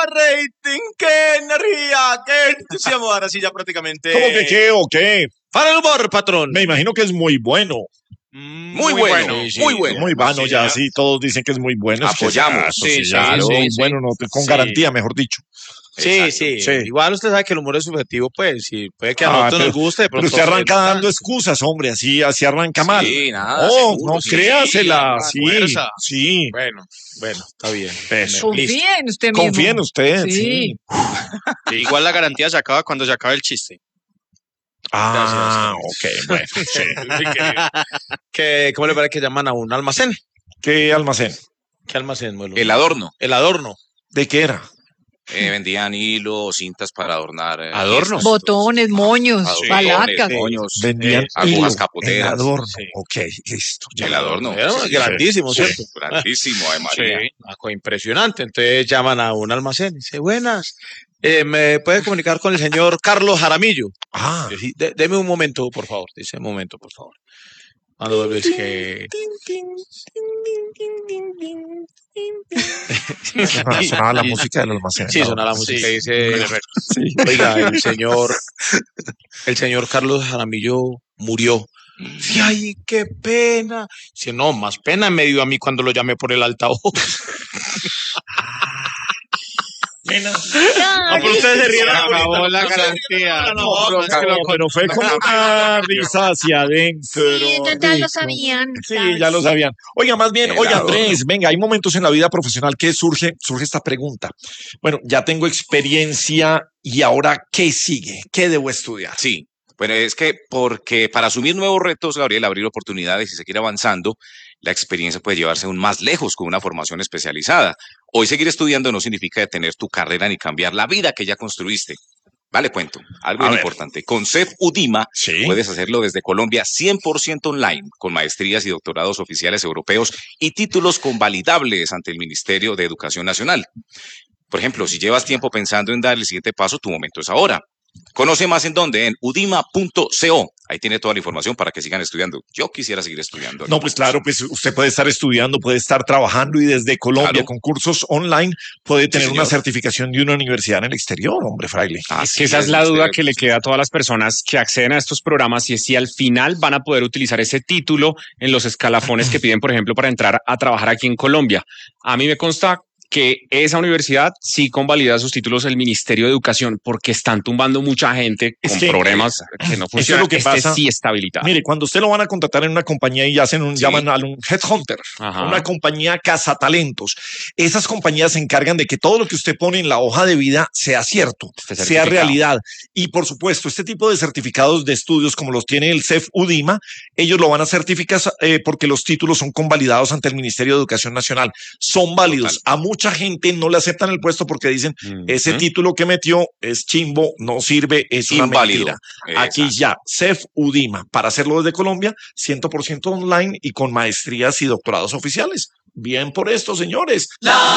rating, qué energía, qué entusiasmo. Ahora sí ya prácticamente. ¿Cómo que qué o qué? Para el humor, patrón. Me imagino que es muy bueno. Muy bueno, Sí, muy bueno. Muy bueno, ya sí, todos dicen que es muy bueno. Apoyamos. Sí, Sí, claro, sí, bueno, no, con sí. garantía, mejor dicho. Sí, Exacto. sí, Sí. igual usted sabe que el humor es subjetivo, pues, sí, puede que a nosotros nos guste. De Pero pronto usted arranca a usted no dando tanto. excusas, hombre, así arranca mal. Sí, nada, No, seguro, no, sí, créasela, sí, sí, fuerza. sí. Bueno, está bien. Eso. Listo. Confíe en usted mismo. Confía en usted, sí. Igual la garantía se acaba cuando se acabe el chiste. Ah, ok, bueno, sí. ¿Cómo le parece que llaman a un almacén? ¿Qué almacén? ¿Qué almacén, Muelo? El adorno. El adorno. ¿De qué era? Vendían hilos, cintas para adornar. ¿Adornos? Botones, moños, Botones, balacas. moños, Vendían agujas el capoteras. adorno. Sí. Ok, listo. ya. El adorno. Era Sí, grandísimo, sí. ¿cierto? grandísimo, María. Algo impresionante. Entonces llaman a un almacén y dice, buenas, ¿me puede comunicar con el señor Carlos Jaramillo? Ah, Yo, sí, deme un momento, por favor. Dice, un momento, por favor. Cuando vuelve es que... sonaba la música del almacén. Sí, sonaba la música y dice, oiga, el señor Carlos Jaramillo murió. Sí, ay, qué pena. Dice, no, más pena me dio a mí cuando lo llamé por el altavoz. Ay, pero ustedes se rieron. Acabó la garantía. No, pero fue como una risa hacia adentro. sí, ya lo sabían. Sí, ya lo sabían. Oiga, más bien, El oiga, adorno. Andrés, venga, hay momentos en la vida profesional que surge esta pregunta. Bueno, ya tengo experiencia y ahora, ¿qué sigue? ¿Qué debo estudiar? Sí, bueno, es que porque para asumir nuevos retos, Gabriel, abrir oportunidades y seguir avanzando, la experiencia puede llevarse aún más lejos con una formación especializada. Hoy seguir estudiando no significa detener tu carrera ni cambiar la vida que ya construiste. Vale, cuento. Algo A bien ver. importante. Con CEF Udima Sí. puedes hacerlo desde Colombia 100% online, con maestrías y doctorados oficiales europeos y títulos convalidables ante el Ministerio de Educación Nacional. Por ejemplo, si llevas tiempo pensando en dar el siguiente paso, tu momento es ahora. Conoce más en dónde, en udima.co. Ahí tiene toda la información para que sigan estudiando. Yo quisiera seguir estudiando. No, pues claro, pues usted puede estar estudiando, puede estar trabajando y desde Colombia Claro. con cursos online puede tener una señor. certificación de una universidad en el exterior, hombre, fraile. Es que esa es la duda que le queda a todas las personas que acceden a estos programas y es si al final van a poder utilizar ese título en los escalafones que piden, por ejemplo, para entrar a trabajar aquí en Colombia. A mí me consta que esa universidad sí convalida sus títulos el Ministerio de Educación porque están tumbando mucha gente Es con que, problemas que no es funcionan. lo que pasa. Sí está habilitado. Mire, cuando usted lo van a contratar en una compañía y llaman a un headhunter, Ajá. una compañía cazatalentos, esas compañías se encargan de que todo lo que usted pone en la hoja de vida sea cierto, Esté sea certificado. realidad. Y por supuesto, este tipo de certificados de estudios como los tiene el CEF Udima, ellos lo van a certificar porque los títulos son convalidados ante el Ministerio de Educación Nacional. Son válidos. Total. A mucha gente no le aceptan el puesto porque dicen, ese Ujú. título que metió es chimbo, no sirve, es una Inválido. mentira. Aquí Exacto. ya, CEF Udima, para hacerlo desde Colombia, 100% online y con maestrías y doctorados oficiales. Bien por esto, señores.